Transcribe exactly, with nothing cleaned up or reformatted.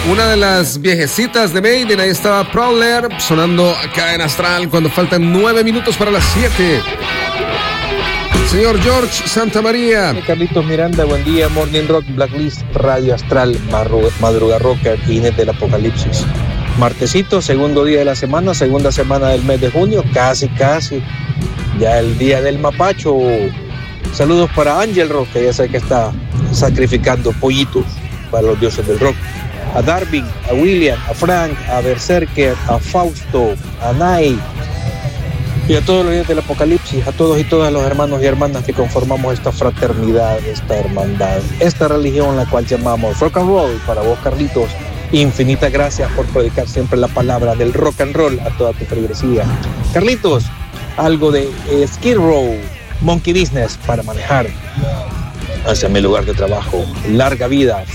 Una de las viejecitas de Maiden, ahí estaba Prowler, sonando acá en Astral cuando faltan nueve minutos para las siete. Señor George Santamaría. Carlitos Miranda, buen día. Morning Rock, Blacklist, Radio Astral, Madruga Rocker, Inés del Apocalipsis. Martesito, segundo día de la semana, segunda semana del mes de junio, casi, casi. Ya el día del mapacho. Saludos para Ángel Rock, que ya sé que está sacrificando pollitos para los dioses del rock. A Darwin, a William, a Frank, a Berserker, a Fausto, a Nay y a todos los días del Apocalipsis, a todos y todas los hermanos y hermanas que conformamos esta fraternidad, esta hermandad, esta religión la cual llamamos rock and roll. Para vos, Carlitos, infinitas gracias por predicar siempre la palabra del rock and roll a toda tu feligresía. Carlitos, algo de eh, Skid Row, Monkey Business para manejar hacia mi lugar de trabajo. Larga vida,